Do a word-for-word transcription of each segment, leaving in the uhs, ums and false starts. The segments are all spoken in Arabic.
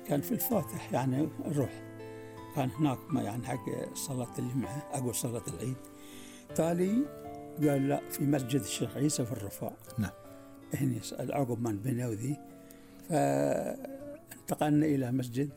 كان في الفاتح يعني نروح، كان هناك ما يعني حق صلاة الجمعة أقول صلاة العيد. تالي قال لا في مسجد الشيخ عيسى في الرفاع. نعم. هني عقب ما بنوا ذي، فانتقلنا إلى مسجد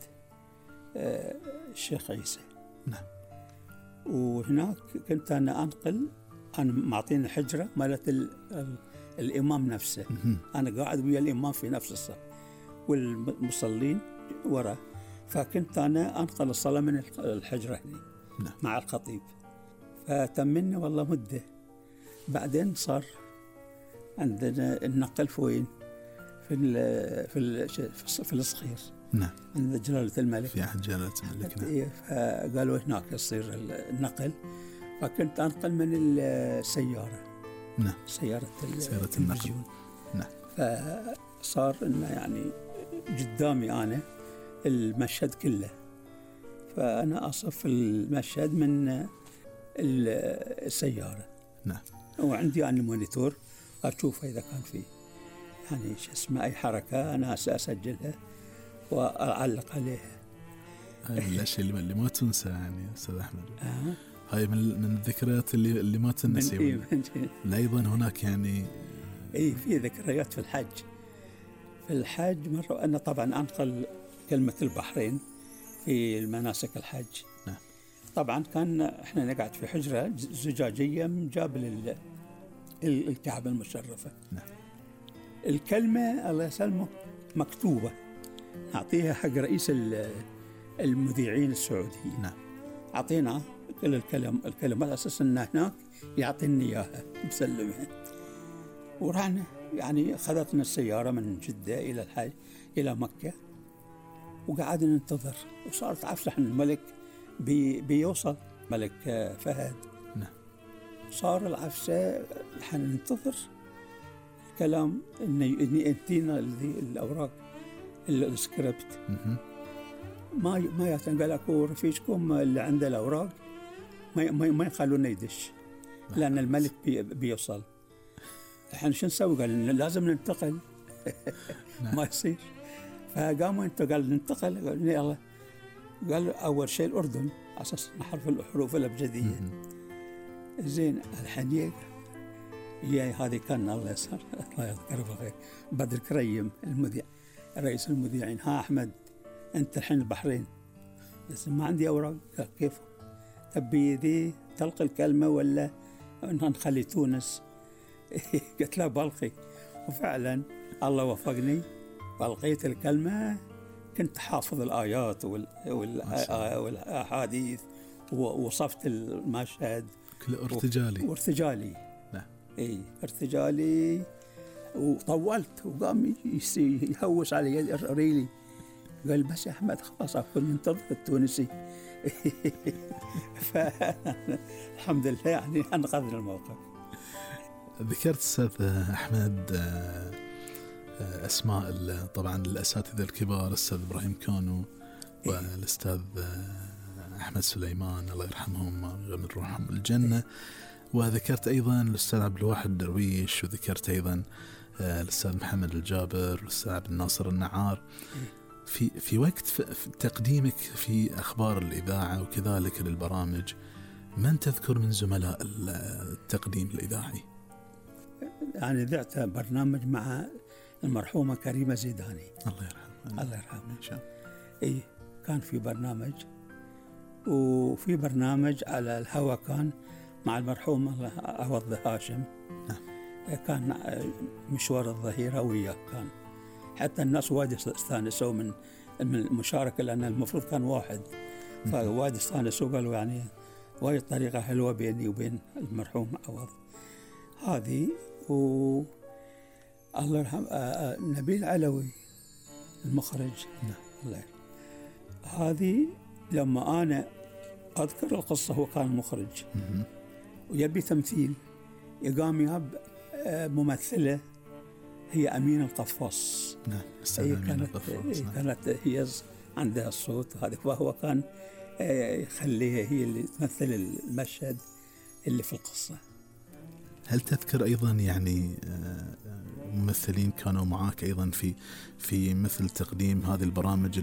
الشيخ عيسى. نعم. وهناك كنت أنا أنقل، أنا معطيني حجرة مالت ال ال الإمام نفسه. أنا قاعد ويا الإمام في نفس الصف والمصلين ورا، فكنت أنا أنقل الصلاة من الحجرة هني. نعم. مع الخطيب. فتمني والله مدة. بعدين صار عندنا النقل في وين؟ في ال في ال في الصخير. نعم. عند جلالة الملك. في عهد جلالة الملك. نعم. إيه، فقالوا هناك يصير النقل، فكنت أنقل من السيارة. نعم. سيارة سيارة النقل. نعم. فصار إنه يعني قدامي أنا المشهد كله، فأنا أصف المشهد من السيارة. نعم. وعندي أنا مونيتور أشوف إذا كان فيه يعني شو اسمه أي حركة أنا أسجلها وأعلق عليها. هاي من الأشياء اللي, اللي ما تنسى يعني أستاذ أحمد. آه. هاي من من الذكريات اللي اللي ما تنسي. إيه أيضا هناك يعني إيه في ذكريات في الحج. في الحج مرة أنا طبعا أنقل كلمة البحرين في المناسك الحج. نعم. طبعا كان إحنا نقعد في حجرة زجاجية من جابل الكعبة المشرفة. نعم. الكلمة الله يسلمه مكتوبة، أعطيها حق رئيس المذيعين السعوديين. نعم. أعطينا كل الكلام الكلمات على أساس أنه هناك يعطيني إياها مسلمها. ورحنا يعني أخذتنا السيارة من جدة إلى الحج إلى مكة، وقعدنا ننتظر، وصارت عفسة الملك بي بيوصل ملك فهد. نعم. صار العفسة حننتظر الكلام إن يأتينا الأوراق السكريبت. ما ما يتنقل أكو رفيقكم اللي عنده الأوراق ما ما يخلونا يدش لأن الملك بي بيوصل. إحنا شو نسوي؟ قال لازم ننتقل. ما يصير. فقاموا انتقل ننتقل. قال يلا. قال أول شيء الأردن على أساس نحرف الحروف الأبجدية. زين الحين هي هذه كان الله يسر الله يذكره بالخير بدر كريم المذيع رئيس المذيعين. ها أحمد أنت الحين البحرين بس ما عندي أوراق. كيف تبي ذي تلقي الكلمة ولا نخلي تونس؟ قلت له بلقي. وفعلا الله وفقني بلقيت الكلمة. كنت حافظ الآيات والأحاديث ووصفت المشهد كل ارتجالي وارتجالي. نعم. اي ارتجالي. وطولت وقام يهوس علي ريلي. قال بس يا أحمد خلاص أكون منتظر التونسي. فالحمد لله يعني أنقذنا الموقف. ذكرت أستاذ أحمد أسماء طبعا الأساتذة الكبار، الأستاذ إبراهيم كانو والأستاذ أحمد سليمان الله يرحمهم ويغفر روحهم الجنة. وذكرت أيضا الأستاذ عبد الواحد درويش، وذكرت أيضا الأستاذ محمد الجابر والأستاذ عبد الناصر النعار. في في وقت في تقديمك في أخبار الإذاعة وكذلك للبرامج، من تذكر من زملاء التقديم الإذاعي؟ يعني ذعت برنامج مع المرحومة كريمة زيداني الله يرحمها. الله يرحمها إن شاء الله. إيه كان في برنامج، وفي برنامج على الهواء كان مع المرحومة عوض هاشم. نعم. كان مشوار الظهيرة وياه، كان حتى الناس وايد استانسوا من المشاركة لأن المفروض كان واحد، فوايد استانسوا قالوا يعني وايد طريقة حلوة بيني وبين المرحوم عوض هذه. و الله يرحم نبيل علوي المخرج. نعم. الله هذه لما أنا أذكر القصة هو كان مخرج ويبي تمثيل، يقام ياب ممثلة هي أمينة القفاص. نعم. هي كانت كانت هي عندها الصوت هذا، فهو كان يخليها هي اللي تمثل المشهد اللي في القصة. هل تذكر أيضا يعني ممثلين كانوا معاك أيضا في في مثل تقديم هذه البرامج